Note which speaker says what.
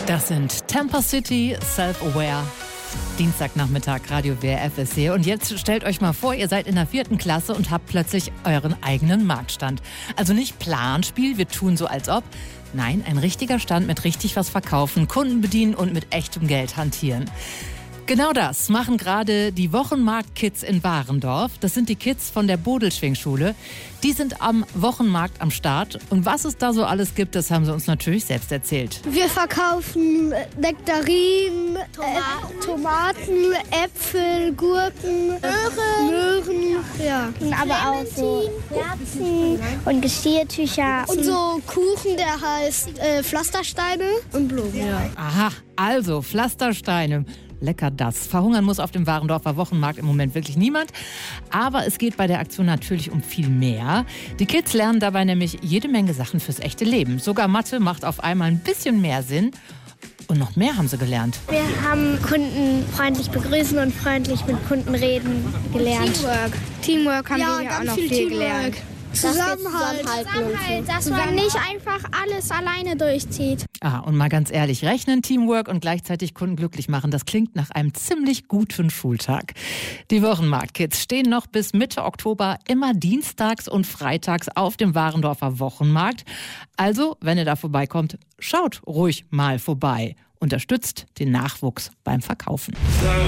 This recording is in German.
Speaker 1: Das sind Tampa City, Self-Aware. Dienstagnachmittag, Radio WRF ist hier. Und jetzt stellt euch mal vor, ihr seid in der 4. Klasse und habt plötzlich euren eigenen Marktstand. Also nicht Planspiel, wir tun so als ob. Nein, ein richtiger Stand mit richtig was verkaufen, Kunden bedienen und mit echtem Geld hantieren. Genau das machen gerade die Wochenmarkt-Kids in Warendorf. Das sind die Kids von der Bodelschwingschule. Die sind am Wochenmarkt am Start. Und was es da so alles gibt, das haben sie uns natürlich selbst erzählt.
Speaker 2: Wir verkaufen Nektarinen, Tomaten, Äpfel, Gurken, Möhren, ja.
Speaker 3: Aber auch so Kerzen und Geschirrtücher.
Speaker 2: Und so Kuchen, der heißt Pflastersteine und Blumen. Ja.
Speaker 1: Aha, also Pflastersteine. Lecker das. Verhungern muss auf dem Warendorfer Wochenmarkt im Moment wirklich niemand. Aber es geht bei der Aktion natürlich um viel mehr. Die Kids lernen dabei nämlich jede Menge Sachen fürs echte Leben. Sogar Mathe macht auf einmal ein bisschen mehr Sinn. Und noch mehr haben sie gelernt.
Speaker 3: Wir haben Kunden freundlich begrüßen und freundlich mit Kunden reden gelernt.
Speaker 2: Teamwork haben wir
Speaker 3: ja auch noch viel gelernt.
Speaker 2: Zusammenhalten.
Speaker 3: Dass man nicht einfach alles alleine durchzieht.
Speaker 1: Ah, und mal ganz ehrlich, rechnen, Teamwork und gleichzeitig Kunden glücklich machen, das klingt nach einem ziemlich guten Schultag. Die Wochenmarkt-Kids stehen noch bis Mitte Oktober immer dienstags und freitags auf dem Warendorfer Wochenmarkt. Also, wenn ihr da vorbeikommt, schaut ruhig mal vorbei. Unterstützt den Nachwuchs beim Verkaufen.